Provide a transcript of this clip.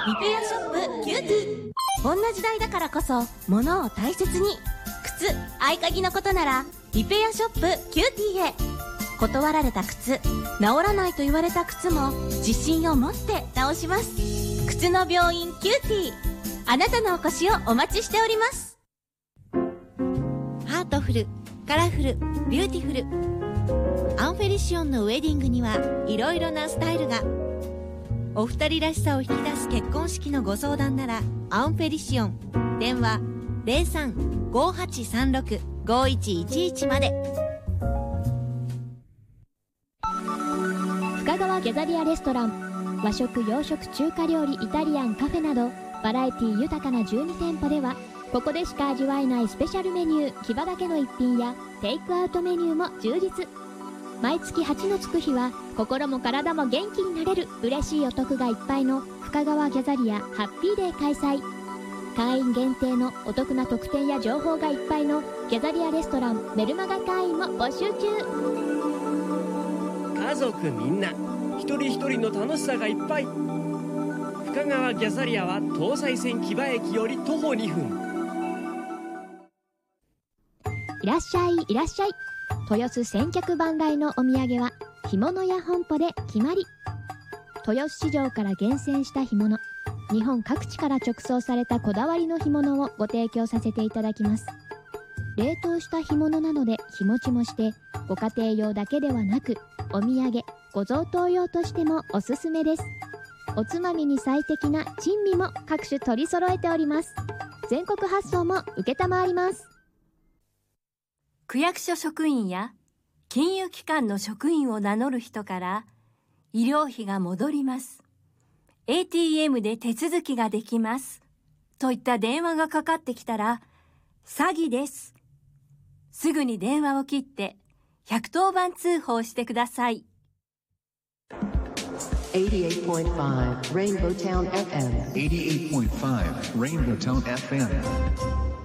リペアショップキューティー。こんな時代だからこそ物を大切に、靴、合鍵のことならリペアショップキューティーへ。断られた靴、治らないと言われた靴も自信を持って直します。靴の病院キューティー、あなたのお越しをお待ちしております。 ハートフル、カラフル、ビューティフル。アンフェリシオンのウェディングにはいろいろなスタイルが。お二人らしさを引き出す結婚式のご相談ならアンフェリシオン。電話 03-5836-5111 まで。 深川ギャザリアレストラン、和食洋食中華料理イタリアンカフェなどバラエティ豊かな12店舗では、ここでしか味わえないスペシャルメニュー、キバだけの一品やテイクアウトメニューも充実。毎月8のつく日は心も体も元気になれる嬉しいお得がいっぱいの深川ギャザリアハッピーデー開催。会員限定のお得な特典や情報がいっぱいのギャザリアレストランメルマガ会員も募集中。 家族みんな一人一人の楽しさがいっぱい。深川ギャザリアは東西線木場駅より徒歩2分。 いらっしゃいいらっしゃい。豊洲千客万来のお土産は干物や本舗で決まり。豊洲市場から厳選した干物、日本各地から直送されたこだわりの干物をご提供させていただきます。冷凍した干物なので日持ちもして、ご家庭用だけではなくお土産、ご贈答用としてもおすすめです。おつまみに最適な珍味も各種取り揃えております。全国発送も承ります。 区役所職員や金融機関の職員を名乗る人から医療費が戻ります。ATM で手続きができます。といった電話がかかってきたら詐欺です。すぐに電話を切って110番通報してください。 88.5 Rainbow Town FM. 88.5 Rainbow Town FM.